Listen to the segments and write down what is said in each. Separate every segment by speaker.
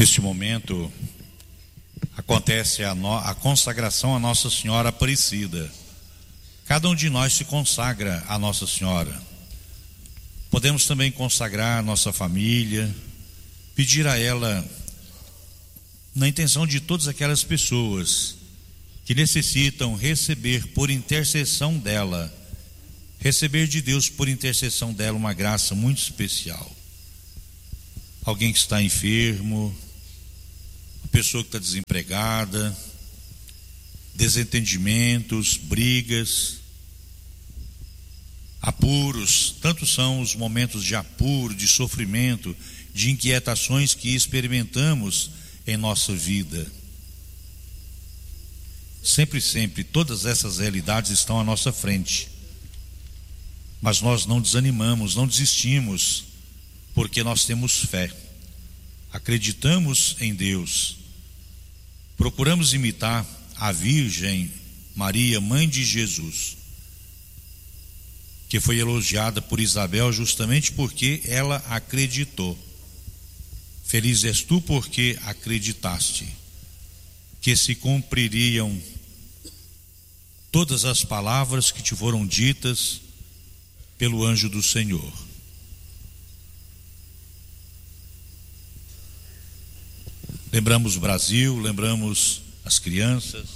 Speaker 1: Neste momento, acontece a consagração a Nossa Senhora Aparecida. Cada um de nós se consagra a Nossa Senhora. Podemos também consagrar a nossa família, pedir a ela, na intenção de todas aquelas pessoas que necessitam receber por intercessão dela, receber de Deus por intercessão dela uma graça muito especial. Alguém que está enfermo, uma pessoa que está desempregada, desentendimentos, brigas, apuros. Tantos são os momentos de apuro, de sofrimento, de inquietações que experimentamos em nossa vida. Sempre, todas essas realidades estão à nossa frente. Mas nós não desanimamos, não desistimos, porque nós temos fé. Acreditamos em Deus. Procuramos imitar a Virgem Maria, mãe de Jesus, que foi elogiada por Isabel justamente porque ela acreditou. Feliz és tu porque acreditaste que se cumpririam todas as palavras que te foram ditas pelo anjo do Senhor. Lembramos o Brasil, lembramos as crianças.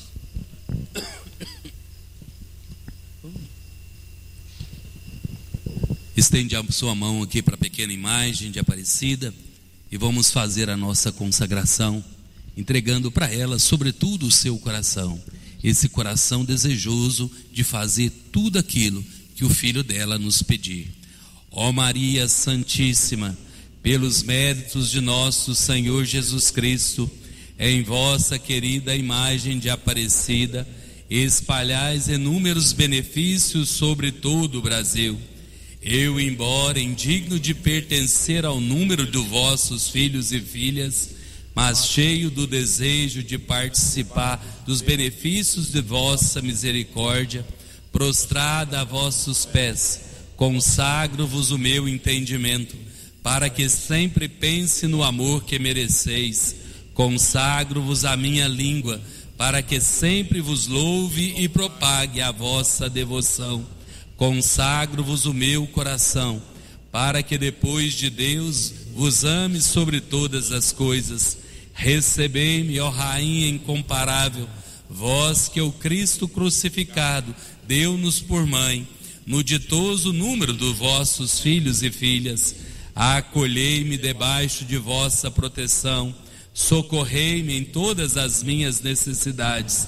Speaker 2: Estende a sua mão aqui para a pequena imagem de Aparecida e vamos fazer a nossa consagração, entregando para ela, sobretudo, o seu coração, esse coração desejoso de fazer tudo aquilo que o Filho dela nos pedir. Ó Maria Santíssima, pelos méritos de nosso Senhor Jesus Cristo, em vossa querida imagem de Aparecida, espalhais inúmeros benefícios sobre todo o Brasil. Eu, embora indigno de pertencer ao número de vossos filhos e filhas, mas cheio do desejo de participar dos benefícios de vossa misericórdia, prostrada a vossos pés, consagro-vos o meu entendimento, para que sempre pense no amor que mereceis. Consagro-vos a minha língua, para que sempre vos louve e propague a vossa devoção. Consagro-vos o meu coração, para que depois de Deus vos ame sobre todas as coisas. Recebei-me, ó Rainha incomparável, vós que o Cristo crucificado deu-nos por mãe, no ditoso número dos vossos filhos e filhas. Acolhei-me debaixo de vossa proteção, socorrei-me em todas as minhas necessidades,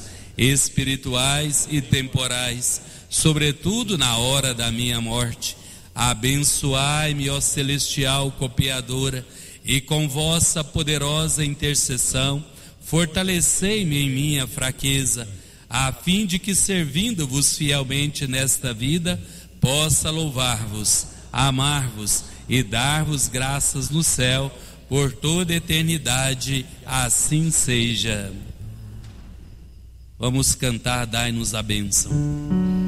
Speaker 2: espirituais e temporais, sobretudo na hora da minha morte. Abençoai-me, ó celestial copiadora, e com vossa poderosa intercessão, fortalecei-me em minha fraqueza, a fim de que, servindo-vos fielmente nesta vida, possa louvar-vos, amar-vos e dar-vos graças no céu, por toda a eternidade. Assim seja. Vamos cantar, dai-nos a bênção.